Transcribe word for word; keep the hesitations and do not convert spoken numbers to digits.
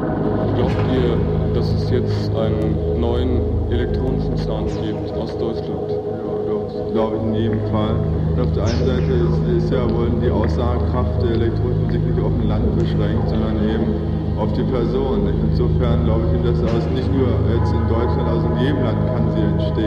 Glaubt ihr, dass es jetzt einen neuen elektronischen Sound gibt aus Deutschland? Ja, das glaube ich in jedem Fall. Und auf der einen Seite ist, ist ja wohl die Aussagekraft der elektronischen Musik nicht auf ein Land beschränkt, sondern eben auf die Person. Insofern glaube ich, dass aus nicht nur jetzt in Deutschland, also in jedem Land kann sie entstehen.